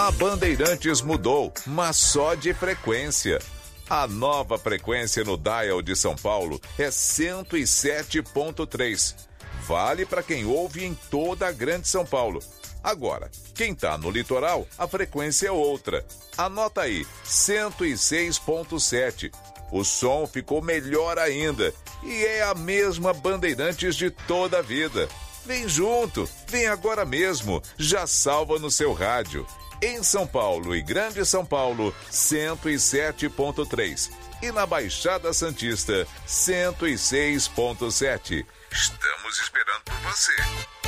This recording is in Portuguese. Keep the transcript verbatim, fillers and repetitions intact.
A Bandeirantes mudou, mas só de frequência. A nova frequência no dial de São Paulo é cento e sete ponto três. Vale para quem ouve em toda a Grande São Paulo. Agora, quem tá no litoral, a frequência é outra. Anota aí, cento e seis ponto sete. O som ficou melhor ainda e é a mesma Bandeirantes de toda a vida. Vem junto, vem agora mesmo, já salva no seu rádio. Em São Paulo e Grande São Paulo, cento e sete ponto três. E na Baixada Santista, cento e seis ponto sete. Estamos esperando por você.